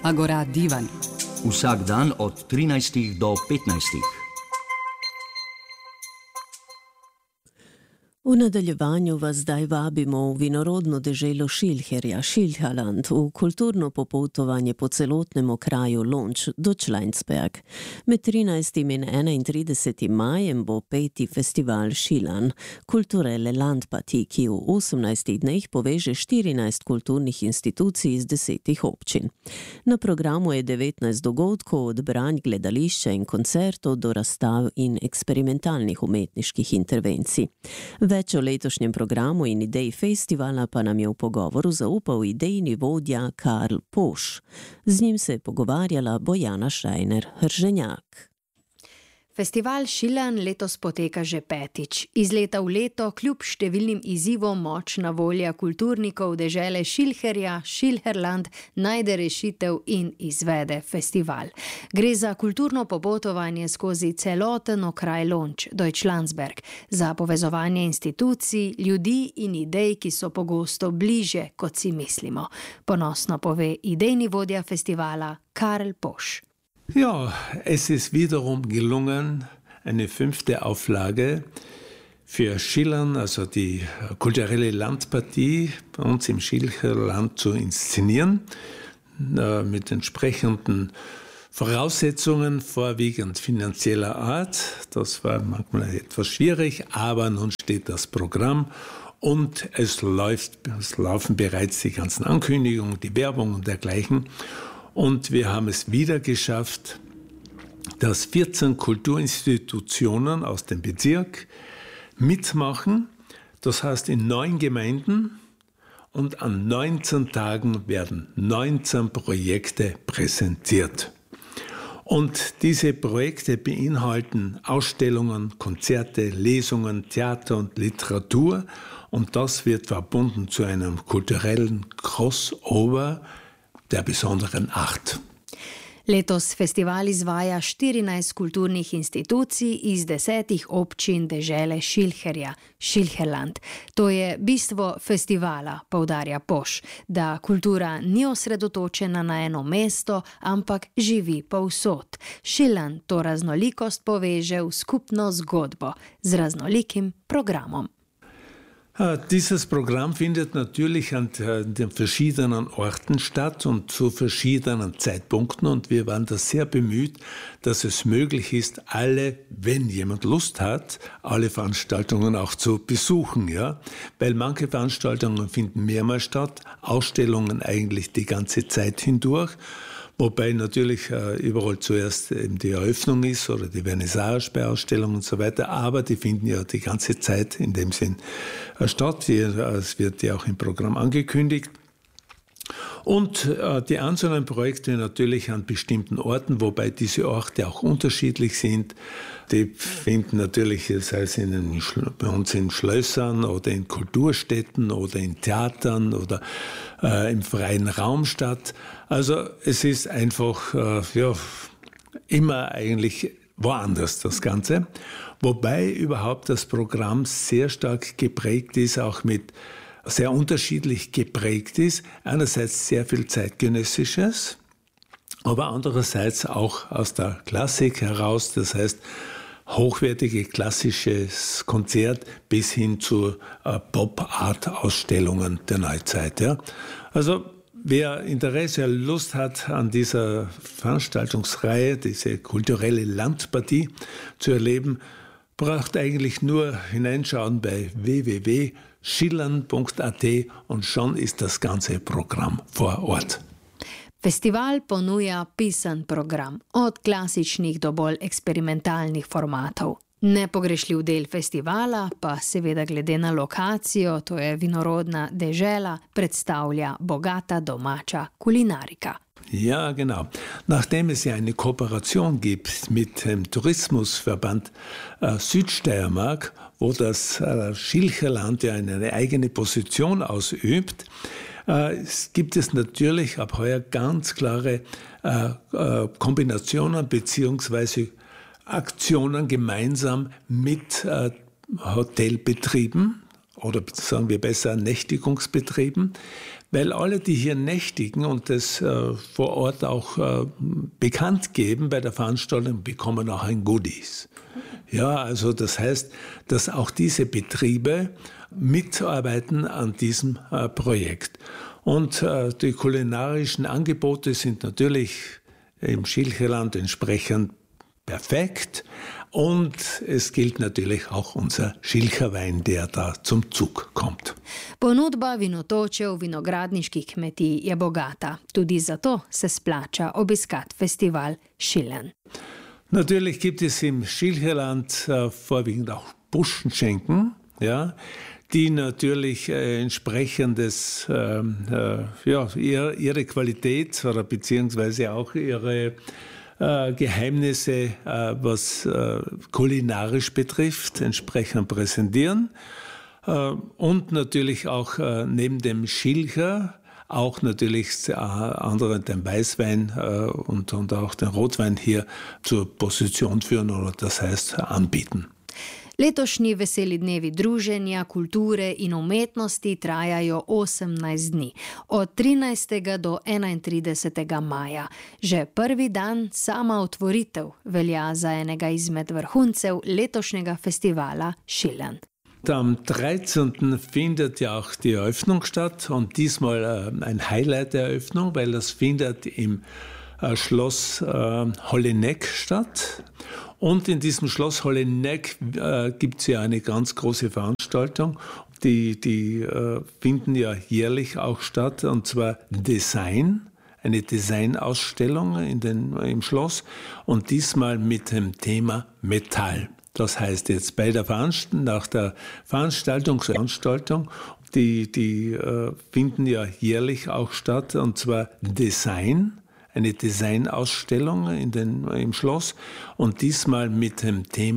Agora Divan. Vsak dan od 13 do 15. V nadaljevanju vas zdaj vabimo v vinorodno deželo Šilherja, Šilherland, v kulturno popotovanje po celotnem okraju Lonč do Schleinsberg. Med 13. in 31. majem bo 5. festival Šilan, Kulturelle Landpartie, ki v 18 dneh poveže 14 kulturnih institucij iz 10 občin. Na programu je 19 dogodkov, od branj, gledališča in koncertov do razstav in eksperimentalnih umetniških intervencij. Več o letošnjem programu in ideji festivala pa nam je v pogovoru zaupal idejni vodja Karl Posch. Z njim se je pogovarjala Bojana Šrajner-Hrženjak. Festival Šilan letos poteka že 5. Iz leta v leto, kljub številnim izzivom, močna volja kulturnikov dežele Šilherja, Šilherland, najde rešitev in izvede festival. Gre za kulturno popotovanje skozi celoten okraj Lonč, Deutschlandsberg, za povezovanje institucij, ljudi in idej, ki so pogosto bliže, kot si mislimo. Ponosno pove idejni vodja festivala Karl Posch. Ja, es ist wiederum gelungen, eine 5. Auflage für Šilan, also die kulturelle Landpartie bei uns im Šilherland zu inszenieren, mit entsprechenden Voraussetzungen, vorwiegend finanzieller Art. Das war manchmal etwas schwierig, aber nun steht das Programm und es laufen bereits die ganzen Ankündigungen, die Werbung und dergleichen. Und wir haben es wieder geschafft, dass 14 Kulturinstitutionen aus dem Bezirk mitmachen. Das heißt in 9 Gemeinden und an 19 Tagen werden 19 Projekte präsentiert. Und diese Projekte beinhalten Ausstellungen, Konzerte, Lesungen, Theater und Literatur. Und das wird verbunden zu einem kulturellen Crossover der besonderen Art. Letos festival izvaja 14 kulturnih institucij iz 10 občin dežele Šilherja, Šilherland. To je bistvo festivala, poudarja Posch, da kultura ni osredotočena na eno mesto, ampak živi povsod. Šilan to raznolikost poveže v skupno zgodbo z raznolikim programom. Dieses Programm findet natürlich an den verschiedenen Orten statt und zu verschiedenen Zeitpunkten, und wir waren da sehr bemüht, dass es möglich ist, wenn jemand Lust hat, alle Veranstaltungen auch zu besuchen, ja, weil manche Veranstaltungen finden mehrmals statt, Ausstellungen eigentlich die ganze Zeit hindurch. Wobei natürlich überall zuerst eben die Eröffnung ist oder die Vernissage bei Ausstellungen und so weiter, aber die finden ja die ganze Zeit in dem Sinn statt. Es wird ja auch im Programm angekündigt. Und die einzelnen Projekte natürlich an bestimmten Orten, wobei diese Orte auch unterschiedlich sind. Die finden natürlich, sei es bei uns in Schlössern oder in Kulturstätten oder in Theatern oder im freien Raum statt. Also es ist einfach immer eigentlich woanders das Ganze. Wobei überhaupt das Programm sehr stark geprägt ist, auch sehr unterschiedlich geprägt ist. Einerseits sehr viel Zeitgenössisches, aber andererseits auch aus der Klassik heraus, das heißt hochwertige klassisches Konzert bis hin zu Pop-Art-Ausstellungen der Neuzeit. Ja. Also wer Interesse, Lust hat an dieser Veranstaltungsreihe, diese kulturelle Landpartie zu erleben, braucht eigentlich nur hineinschauen bei www.šilan.at und schon ist das ganze Programm vor Ort. Festival ponuja pisan program, od klasičnih do bolj eksperimentalnih formatov. Nepogrešljiv del festivala pa seveda glede na lokacijo, to je vinorodna dežela, predstavlja bogata domača kulinarika. Ja, genau. Nachdem es ja eine Kooperation gibt mit dem Tourismusverband Südsteiermark, wo das Šilherland ja eine eigene Position ausübt, gibt es natürlich ab heuer ganz klare Kombinationen bzw. Aktionen gemeinsam mit Hotelbetrieben oder sagen wir besser Nächtigungsbetrieben, weil alle, die hier nächtigen und das vor Ort auch bekannt geben bei der Veranstaltung, bekommen auch ein Goodies. Ja, also das heißt, dass auch diese Betriebe mitarbeiten an diesem Projekt. Und die kulinarischen Angebote sind natürlich im Schilcherland entsprechend perfekt. Und es gilt natürlich auch unser Schilcherwein, der da zum Zug kommt. Ponudba vinotočev vinogradniških kmetij je bogata. Tudi zato se splača obiskat festival Schillen. Natürlich gibt es im Schilcherland vorwiegend auch Buschenschenken, ja, die natürlich entsprechendes, ihre Qualität oder beziehungsweise auch ihre Geheimnisse, was kulinarisch betrifft, entsprechend präsentieren. Und natürlich auch neben dem Schilcher auch natürlich andere den Weißwein und auch den Rotwein hier zur Position führen oder das heißt anbieten. Letošnji veseli dnevi druženja, kulture in umetnosti trajajo 18 dni, od 13. do 31. maja. Že prvi dan, sama otvoritev, velja za enega izmed vrhuncev letošnjega festivala Schillen. Am 13. findet ja auch die Eröffnung statt und diesmal ein Highlight der Eröffnung, weil das findet im Schloss Holleneck statt. Und in diesem Schloss Holleneck gibt es ja eine ganz große Veranstaltung. Die finden ja jährlich auch statt, und zwar Design, eine Designausstellung im Schloss und diesmal mit dem Thema Metall. Das heißt jetzt nach der Veranstaltung, die finden ja jährlich auch statt, und zwar Design, eine Designausstellung im Schloss und diesmal mit dem Thema